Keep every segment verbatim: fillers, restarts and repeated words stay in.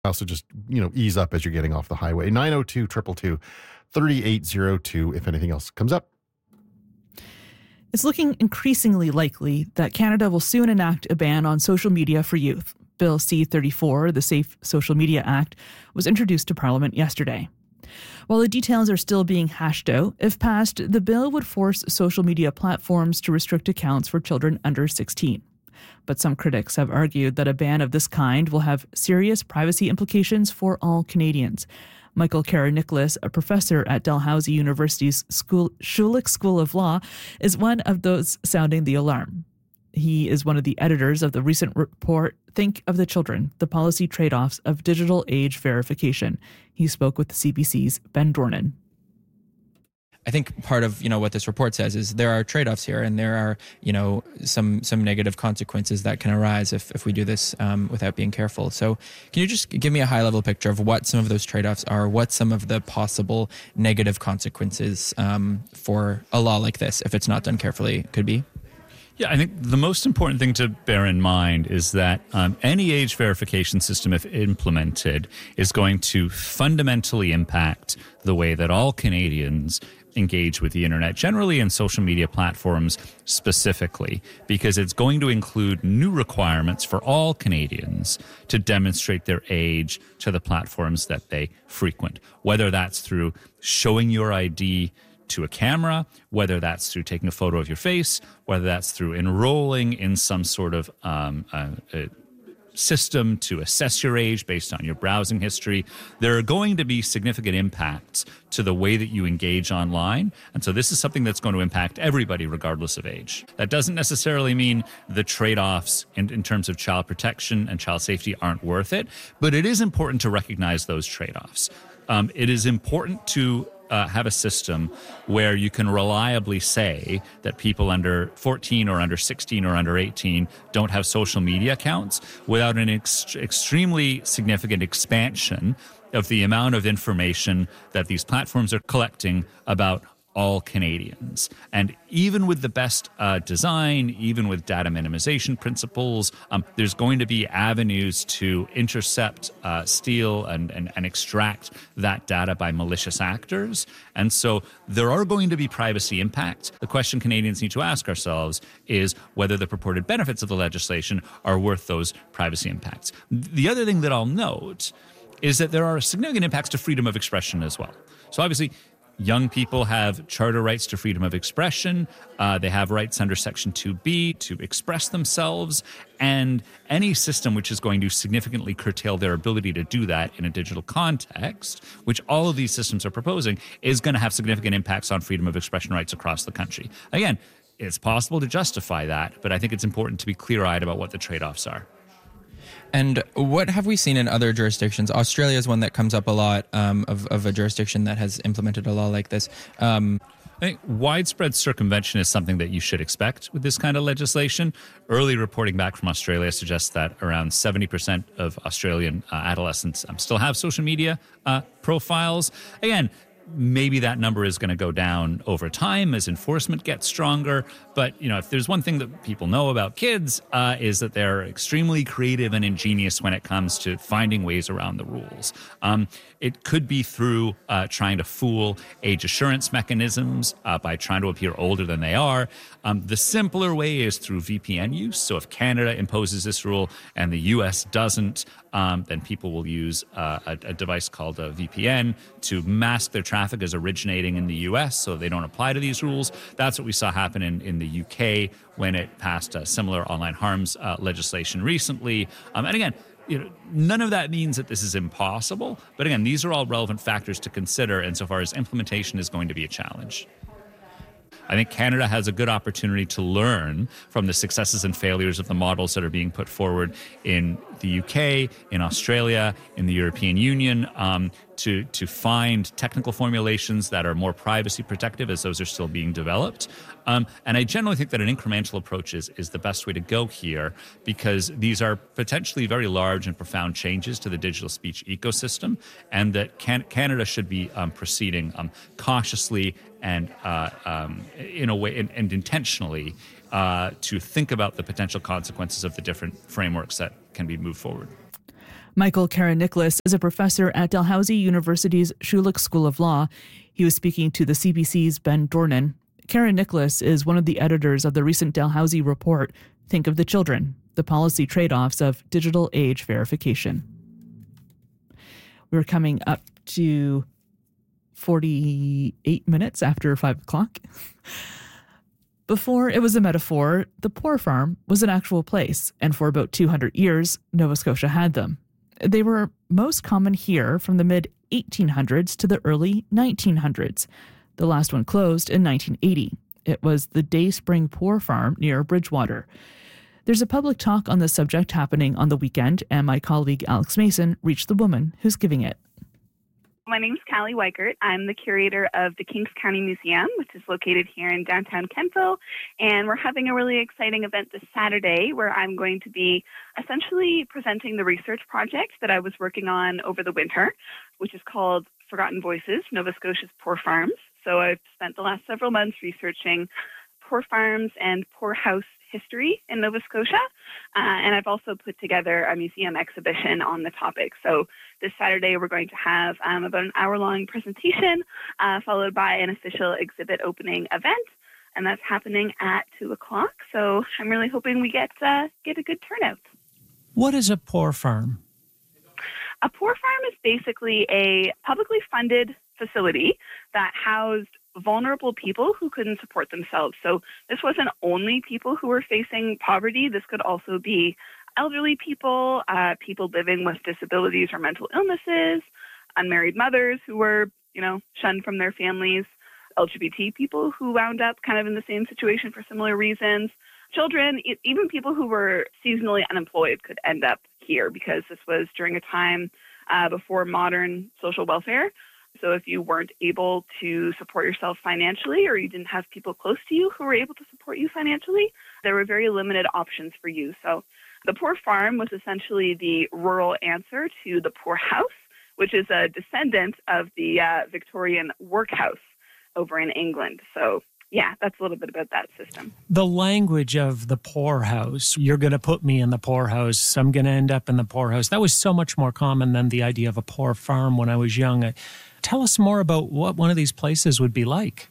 Also just, you know, ease up as you're getting off the highway. nine oh two, two two two, three eight oh two if anything else comes up. It's looking increasingly likely that Canada will soon enact a ban on social media for youth. Bill C thirty-four, the Safe Social Media Act, was introduced to Parliament yesterday. While the details are still being hashed out, if passed, the bill would force social media platforms to restrict accounts for children under sixteen. But some critics have argued that a ban of this kind will have serious privacy implications for all Canadians. Michael Kara-Nicholas, a professor at Dalhousie University's School, Schulich School of Law, is one of those sounding the alarm. He is one of the editors of the recent report, Think of the Children, the Policy Trade-Offs of Digital Age Verification. He spoke with C B C's Ben Dornan. I think part of, you know, what this report says is there are trade-offs here, and there are, you know, some some negative consequences that can arise if, if we do this um, without being careful. So can you just give me a high-level picture of what some of those trade-offs are, what some of the possible negative consequences um, for a law like this, if it's not done carefully, could be? Yeah, I think the most important thing to bear in mind is that um, any age verification system, if implemented, is going to fundamentally impact the way that all Canadians engage with the internet generally and social media platforms specifically, because it's going to include new requirements for all Canadians to demonstrate their age to the platforms that they frequent, whether that's through showing your I D to a camera, whether that's through taking a photo of your face, whether that's through enrolling in some sort of um, uh, uh, system to assess your age based on your browsing history. There are going to be significant impacts to the way that you engage online. And so this is something that's going to impact everybody regardless of age. That doesn't necessarily mean the trade-offs in, in terms of child protection and child safety aren't worth it, but it is important to recognize those trade-offs. Um, it is important to Uh, have a system where you can reliably say that people under fourteen or under sixteen or under eighteen don't have social media accounts without an ex- extremely significant expansion of the amount of information that these platforms are collecting about all Canadians. And even with the best uh, design, even with data minimization principles, um, there's going to be avenues to intercept, uh, steal, and, and, and extract that data by malicious actors. And so there are going to be privacy impacts. The question Canadians need to ask ourselves is whether the purported benefits of the legislation are worth those privacy impacts. The other thing that I'll note is that there are significant impacts to freedom of expression as well. So obviously, young people have charter rights to freedom of expression. Uh, they have rights under Section two B to express themselves. And any system which is going to significantly curtail their ability to do that in a digital context, which all of these systems are proposing, is going to have significant impacts on freedom of expression rights across the country. Again, it's possible to justify that, but I think it's important to be clear-eyed about what the trade-offs are. And what have we seen in other jurisdictions? Australia is one that comes up a lot um, of, of a jurisdiction that has implemented a law like this. Um, I think widespread circumvention is something that you should expect with this kind of legislation. Early reporting back from Australia suggests that around seventy percent of Australian uh, adolescents um, still have social media uh, profiles. Again, maybe that number is going to go down over time as enforcement gets stronger. But, you know, if there's one thing that people know about kids uh, is that they're extremely creative and ingenious when it comes to finding ways around the rules. Um, it could be through uh, trying to fool age assurance mechanisms uh, by trying to appear older than they are. Um, the simpler way is through V P N use. So if Canada imposes this rule and the U S doesn't, um, then people will use uh, a, a device called a V P N to mask their traffic as originating in the U S so they don't apply to these rules. That's what we saw happen in, in the U K when it passed a similar online harms uh, legislation recently. Um, and again, you know, none of that means that this is impossible. But again, these are all relevant factors to consider insofar as implementation is going to be a challenge. I think Canada has a good opportunity to learn from the successes and failures of the models that are being put forward in the U K, in Australia, in the European Union, um, to, to find technical formulations that are more privacy protective as those are still being developed. Um, and I generally think that an incremental approach is, is the best way to go here, because these are potentially very large and profound changes to the digital speech ecosystem, and that can, Canada should be um, proceeding um, cautiously and uh, um, in a way and, and intentionally uh, to think about the potential consequences of the different frameworks that can be moved forward. Michael Kara-Nicholas is a professor at Dalhousie University's Schulich School of Law. He was speaking to the C B C's Ben Dornan. Kara-Nicholas is one of the editors of the recent Dalhousie report, Think of the Children, the Policy Trade-Offs of Digital Age Verification. We're coming up to forty-eight minutes after five o'clock. Before it was a metaphor, the Poor Farm was an actual place, and for about two hundred years, Nova Scotia had them. They were most common here from the mid eighteen hundreds to the early nineteen hundreds. The last one closed in nineteen eighty. It was the Dayspring Poor Farm near Bridgewater. There's a public talk on this subject happening on the weekend, and my colleague Alex Mason reached the woman who's giving it. My name's Callie Weichert. I'm the curator of the Kings County Museum, which is located here in downtown Kentville. And we're having a really exciting event this Saturday where I'm going to be essentially presenting the research project that I was working on over the winter, which is called Forgotten Voices, Nova Scotia's Poor Farms. So I've spent the last several months researching poor farms and poor house history in Nova Scotia. Uh, and I've also put together a museum exhibition on the topic. So this Saturday, we're going to have um, about an hour-long presentation, uh, followed by an official exhibit opening event. And that's happening at two o'clock. So I'm really hoping we get uh, get a good turnout. What is a poor farm? A poor farm is basically a publicly funded facility that housed vulnerable people who couldn't support themselves. So this wasn't only people who were facing poverty. This could also be elderly people, uh, people living with disabilities or mental illnesses, unmarried mothers who were, you know, shunned from their families, L G B T people who wound up kind of in the same situation for similar reasons. Children, e- even people who were seasonally unemployed could end up here because this was during a time uh, before modern social welfare. So if you weren't able to support yourself financially or you didn't have people close to you who were able to support you financially, there were very limited options for you. So the poor farm was essentially the rural answer to the poor house, which is a descendant of the uh, Victorian workhouse over in England. So yeah, that's a little bit about that system. The language of the poorhouse, you're going to put me in the poorhouse, I'm going to end up in the poorhouse. That was so much more common than the idea of a poor farm when I was young. Tell us more about what one of these places would be like.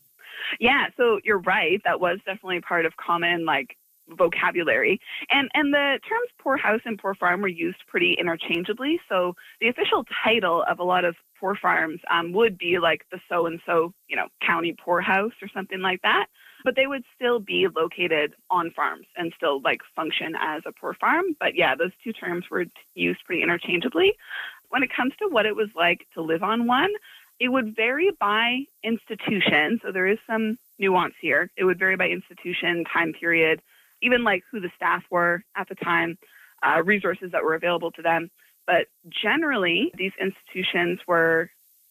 Yeah, so you're right. That was definitely part of common, like, vocabulary. And and the terms poor house and poor farm were used pretty interchangeably. So the official title of a lot of poor farms um, would be like the so-and-so, you know, county poorhouse or something like that. But they would still be located on farms and still like function as a poor farm. But yeah, those two terms were used pretty interchangeably. When it comes to what it was like to live on one, it would vary by institution. So there is some nuance here. It would vary by institution, time period, even like who the staff were at the time, uh, resources that were available to them. But generally, these institutions were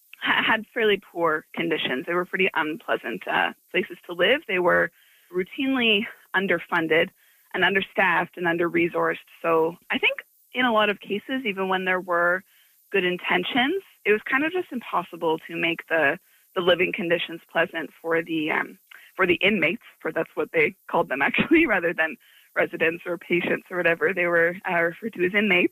had fairly poor conditions. They were pretty unpleasant uh, places to live. They were routinely underfunded and understaffed and under-resourced. So I think in a lot of cases, even when there were good intentions, it was kind of just impossible to make the, the living conditions pleasant for the um, for the inmates, for that's what they called them actually, rather than residents or patients or whatever. They were uh, referred to as inmates.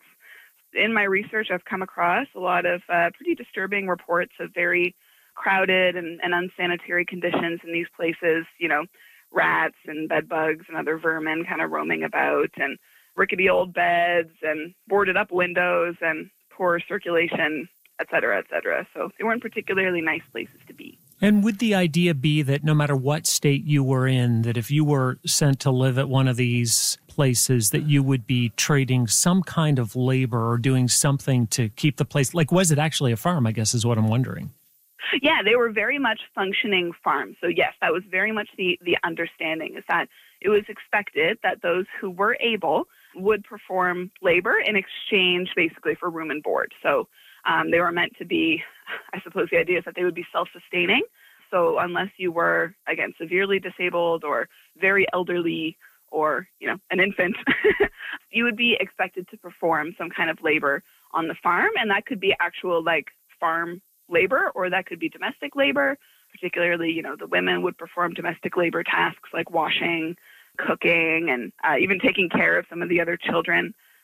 In my research, I've come across a lot of uh, pretty disturbing reports of very crowded and, and unsanitary conditions in these places, you know, rats and bed bugs and other vermin kind of roaming about, and rickety old beds and boarded up windows and poor circulation, et cetera, et cetera. So they weren't particularly nice places to be. And would the idea be that no matter what state you were in, that if you were sent to live at one of these places, that you would be trading some kind of labor or doing something to keep the place? Like, was it actually a farm, I guess, is what I'm wondering. Yeah, they were very much functioning farms. So yes, that was very much the, the understanding, is that it was expected that those who were able would perform labor in exchange basically for room and board. So um, they were meant to be, I suppose the idea is that they would be self-sustaining. So unless you were, again, severely disabled or very elderly or, you know, an infant, you would be expected to perform some kind of labor on the farm. And that could be actual like farm labor, or that could be domestic labor. Particularly, you know, the women would perform domestic labor tasks like washing, cooking, and uh, even taking care of some of the other children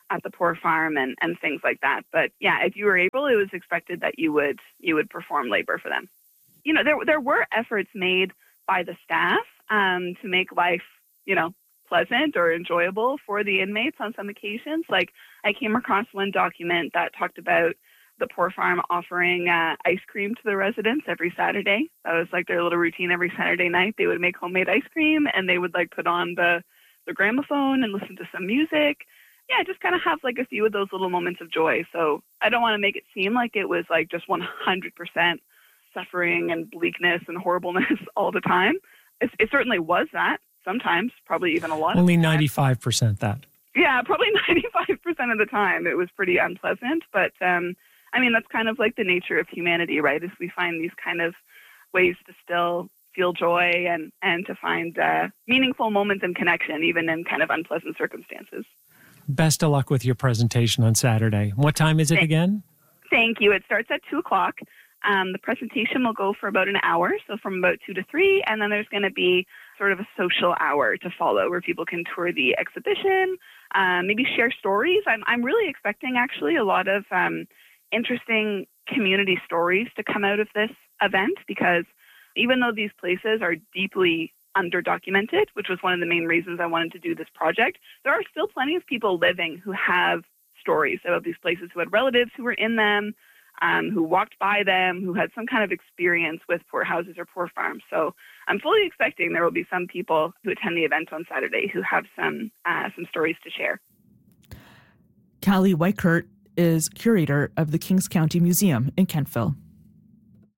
at the Poor Farm and, and things like that. But yeah, if you were able, it was expected that you would you would perform labor for them. You know, there there were efforts made by the staff um, to make life, you know, pleasant or enjoyable for the inmates on some occasions. Like I came across one document that talked about the Poor Farm offering uh, ice cream to the residents every Saturday. That was like their little routine every Saturday night. They would make homemade ice cream and they would like put on the, the gramophone and listen to some music. Yeah, just kind of have like a few of those little moments of joy. So I don't want to make it seem like it was like just one hundred percent suffering and bleakness and horribleness all the time. It, it certainly was that sometimes, probably even a lot. Only ninety-five percent that. Yeah, probably ninety-five percent of the time it was pretty unpleasant. But um, I mean, that's kind of like the nature of humanity, right? Is we find these kind of ways to still feel joy and, and to find uh, meaningful moments and connection, even in kind of unpleasant circumstances. Best of luck with your presentation on Saturday. What time is it again? Thank you. It starts at two o'clock. Um, the presentation will go for about an hour, so from about two to three, and then there's going to be sort of a social hour to follow where people can tour the exhibition, um, maybe share stories. I'm, I'm really expecting actually a lot of um, interesting community stories to come out of this event, because even though these places are deeply underdocumented, which was one of the main reasons I wanted to do this project, there are still plenty of people living who have stories about these places, who had relatives who were in them, um, who walked by them, who had some kind of experience with poor houses or poor farms. So I'm fully expecting there will be some people who attend the event on Saturday who have some uh, some stories to share. Callie Weichert is curator of the Kings County Museum in Kentville.